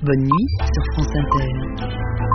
Bonne nuit sur France Inter.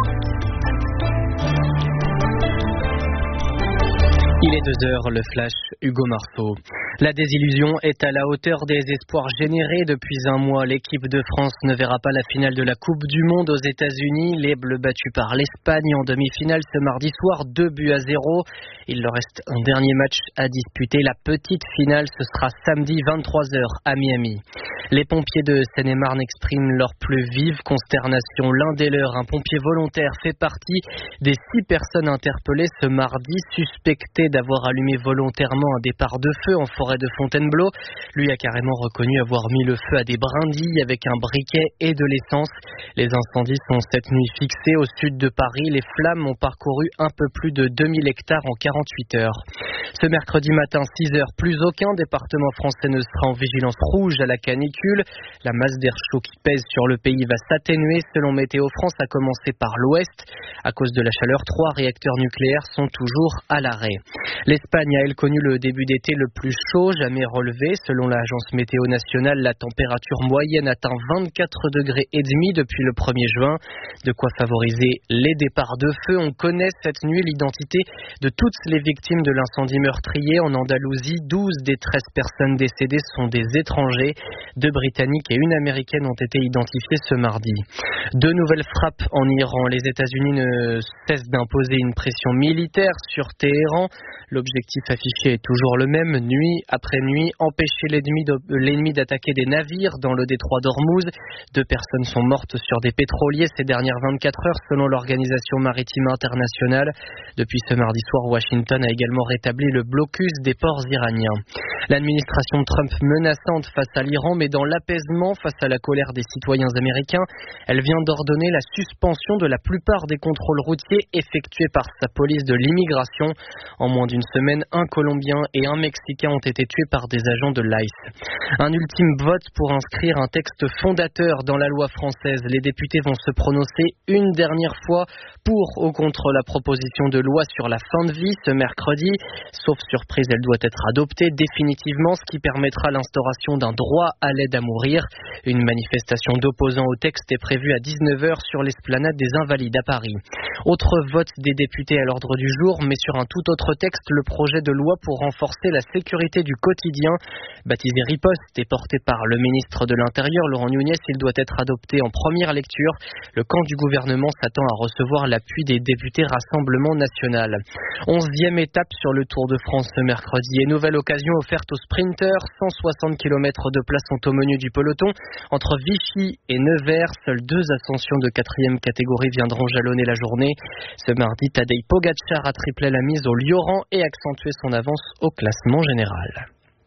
Il est 2h, le flash, Hugo Marceau. La désillusion est à la hauteur des espoirs générés depuis un mois. L'équipe de France ne verra pas la finale de la Coupe du Monde aux États-Unis. Les Bleus battus par l'Espagne en demi-finale ce mardi soir, 2-0. Il leur reste un dernier match à disputer. La petite finale, ce sera samedi 23h à Miami. Les pompiers de Seine-et-Marne expriment leur plus vive consternation. L'un des leurs, un pompier volontaire, fait partie des 6 personnes interpellées ce mardi, suspectées d'avoir allumé volontairement un départ de feu en forêt de Fontainebleau. Lui a carrément reconnu avoir mis le feu à des brindilles avec un briquet et de l'essence. Les incendies sont cette nuit fixés au sud de Paris. Les flammes ont parcouru un peu plus de 2000 hectares en 48 heures. Ce mercredi matin, 6h, plus aucun département français ne sera en vigilance rouge à la canicule. La masse d'air chaud qui pèse sur le pays va s'atténuer selon Météo France, à commencer par l'Ouest. À cause de la chaleur, 3 réacteurs nucléaires sont toujours à l'arrêt. L'Espagne a, elle, connu le début d'été le plus chaud jamais relevé. Selon l'agence météo nationale, la température moyenne atteint 24,5 degrés depuis le 1er juin. De quoi favoriser les départs de feu. On connaît cette nuit l'identité de toutes les victimes de l'incendie meurtrier en Andalousie. 12 des 13 personnes décédées sont des étrangers. 2 Britanniques et 1 Américaine ont été identifiées ce mardi. 2 nouvelles frappes en Iran. Les États-Unis ne cessent d'imposer une pression militaire sur Téhéran. L'objectif affiché est toujours le même, nuit après nuit, empêcher l'ennemi d'attaquer des navires dans le détroit d'Ormuz. 2 personnes sont mortes sur des pétroliers ces dernières 24 heures selon l'Organisation maritime internationale. Depuis ce mardi soir, Washington a également rétabli le blocus des ports iraniens. L'administration Trump menaçante face à l'Iran, mais dans l'apaisement face à la colère des citoyens américains. Elle vient d'ordonner la suspension de la plupart des contrôles routiers effectués par sa police de l'immigration. En moins d'une semaine, un Colombien et un Mexicain ont été tués par des agents de l'ICE. Un ultime vote pour inscrire un texte fondateur dans la loi française. Les députés vont se prononcer une dernière fois pour ou contre la proposition de loi sur la fin de vie ce mercredi. Sauf surprise, elle doit être adoptée définitivement, ce qui permettra l'instauration d'un droit à l'aide à mourir. Une manifestation d'opposants au texte est prévue à 19h sur l'esplanade des Invalides à Paris. Autre vote des députés à l'ordre du jour, mais sur un tout autre texte, le projet de loi pour renforcer la sécurité du quotidien. Baptisé Riposte et porté par le ministre de l'Intérieur, Laurent Nunez, il doit être adopté en première lecture. Le camp du gouvernement s'attend à recevoir l'appui des députés Rassemblement National. 11e étape sur le Tour de France ce mercredi et nouvelle occasion offerte aux sprinteurs. 160 km de place sont au menu du peloton. Entre Vichy et Nevers, seules 2 ascensions de 4e catégorie viendront jalonner la journée. Ce mardi, Tadej Pogačar a triplé la mise au Lioran et accentué son avance au classement général.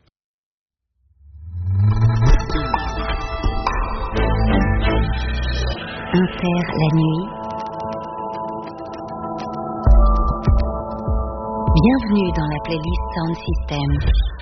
Inter la nuit. Bienvenue dans la playlist Sound System.